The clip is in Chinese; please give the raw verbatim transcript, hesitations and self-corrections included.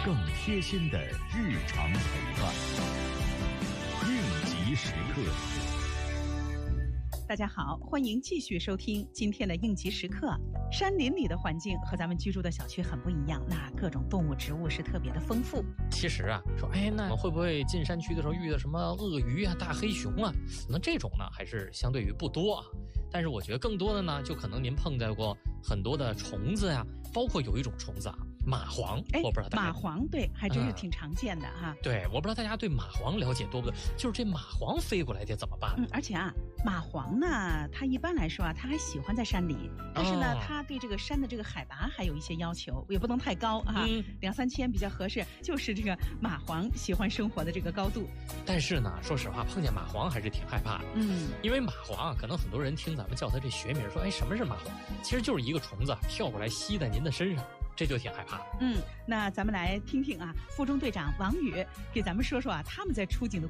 更贴心的日常陪伴。应急时刻。 大家好，欢迎继续收听今天的应急时刻。山林里的环境和咱们居住的小区很不一样，那各种动物植物是特别的丰富。 其实啊，说哎，那会不会进山区的时候遇到什么鳄鱼啊、大黑熊啊？可能这种呢还是相对于不多啊。但是我觉得更多的呢，就可能您碰到过很多的虫子呀、啊，包括有一种虫子啊，蚂蟥。 哎， 我不知道大家蚂蟥对，还真是挺常见的哈、 嗯。对，我不知道大家对蚂蟥了解多不多？就是这蚂蟥飞过来得怎么办？ 嗯，而且啊，蚂蟥呢，它一般来说啊，它还喜欢在山里，但是呢，哦、它对这个山的这个海拔还有一些要求，也不能太高啊，嗯、两三千比较合适，就是这个蚂蟥喜欢生活的这个高度。 但是呢，说实话，碰见蚂蟥还是挺害怕的，嗯，因为蚂蟥啊，可能很多人听咱们叫它这学名，说哎，什么是蚂蟥？其实就是一个虫子跳过来吸在您的身上。这就挺害怕。 嗯，那咱们来听听啊，附中队长王宇给咱们说说啊，他们在出警的